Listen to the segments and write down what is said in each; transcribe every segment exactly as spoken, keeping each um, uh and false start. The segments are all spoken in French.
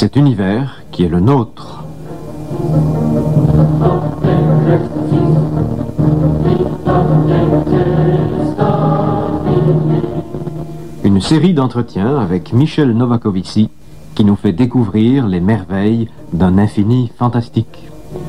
Cet univers qui est le nôtre. Une série d'entretiens avec Michel Novakovici qui nous fait découvrir les merveilles d'un infini fantastique.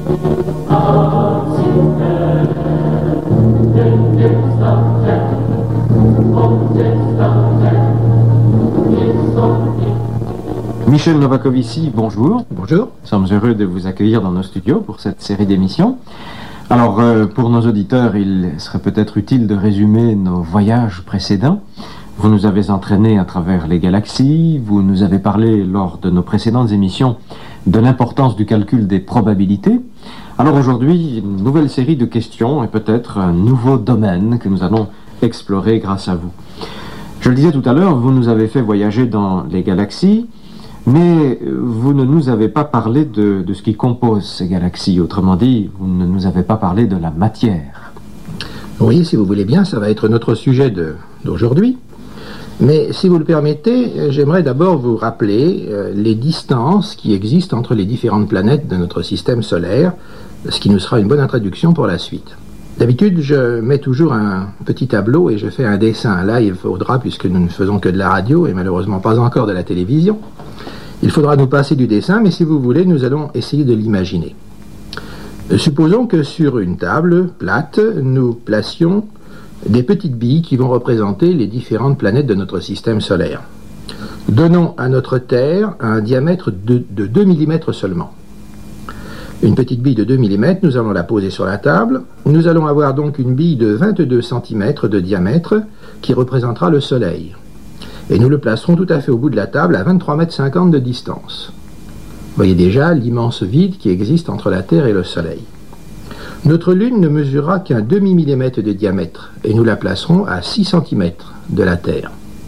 Michel Novakovici, bonjour. Bonjour. Nous sommes heureux de vous accueillir dans nos studios pour cette série d'émissions. Alors, euh, pour nos auditeurs, il serait peut-être utile de résumer nos voyages précédents. Vous nous avez entraînés à travers les galaxies, vous nous avez parlé lors de nos précédentes émissions de l'importance du calcul des probabilités. Alors aujourd'hui, une nouvelle série de questions et peut-être un nouveau domaine que nous allons explorer grâce à vous. Je le disais tout à l'heure, vous nous avez fait voyager dans les galaxies, mais vous ne nous avez pas parlé de, de ce qui compose ces galaxies. Autrement dit, vous ne nous avez pas parlé de la matière. Oui, si vous voulez bien, ça va être notre sujet de, d'aujourd'hui. Mais si vous le permettez, j'aimerais d'abord vous rappeler euh, les distances qui existent entre les différentes planètes de notre système solaire, ce qui nous sera une bonne introduction pour la suite. D'habitude, je mets toujours un petit tableau et je fais un dessin. Là, il faudra, puisque nous ne faisons que de la radio et malheureusement pas encore de la télévision, il faudra nous passer du dessin, mais si vous voulez, nous allons essayer de l'imaginer. Supposons que sur une table plate, nous placions des petites billes qui vont représenter les différentes planètes de notre système solaire. Donnons à notre Terre un diamètre de, de deux millimètres seulement. Une petite bille de deux millimètres, nous allons la poser sur la table. Nous allons avoir donc une bille de vingt-deux centimètres de diamètre qui représentera le Soleil. Et nous le placerons tout à fait au bout de la table à vingt-trois mètres cinquante de distance. Vous voyez déjà l'immense vide qui existe entre la Terre et le Soleil. Notre Lune ne mesurera qu'un demi-millimètre de diamètre et nous la placerons à six centimètres de la Terre.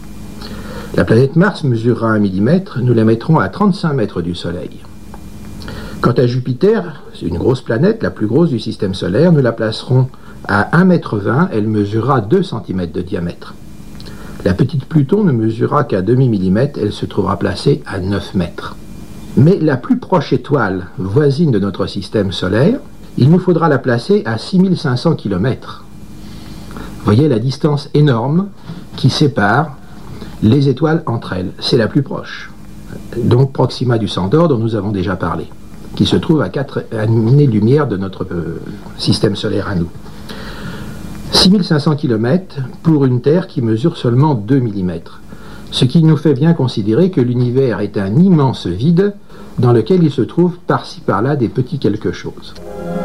La planète Mars mesurera un millimètre, nous la mettrons à trente-cinq mètres du Soleil. Quant à Jupiter, c'est une grosse planète, la plus grosse du système solaire, nous la placerons à un mètre vingt, elle mesurera deux centimètres de diamètre. La petite Pluton ne mesurera qu'à demi-millimètre, elle se trouvera placée à neuf mètres. Mais la plus proche étoile voisine de notre système solaire, il nous faudra la placer à six mille cinq cents kilomètres. Voyez la distance énorme qui sépare les étoiles entre elles. C'est la plus proche. Donc Proxima du Centaure dont nous avons déjà parlé, qui se trouve à quatre années-lumière de notre euh, système solaire à nous. six mille cinq cents kilomètres pour une Terre qui mesure seulement deux millimètres. Ce qui nous fait bien considérer que l'univers est un immense vide dans lequel il se trouve par-ci par-là des petits quelque chose.